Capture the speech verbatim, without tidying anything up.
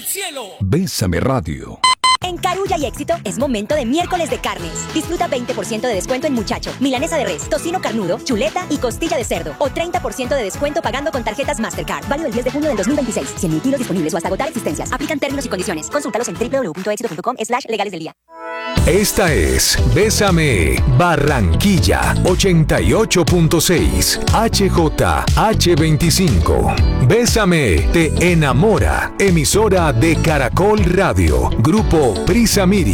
cielo. Bésame Radio. En Carulla y Éxito es momento de miércoles de carnes. Disfruta veinte por ciento de descuento en muchacho, milanesa de res, tocino carnudo, chuleta y costilla de cerdo. O treinta por ciento de descuento pagando con tarjetas Mastercard. Válido el diez de junio del dos mil veintiséis. cien mil kilos disponibles o hasta agotar existencias. Aplican términos y condiciones. Consúltalos en doble u doble u doble u punto éxito punto com slash legales del día. Esta es Bésame Barranquilla ochenta y ocho punto seis H J H veinticinco. Bésame te enamora. Emisora de Caracol Radio. Grupo Prisa Media.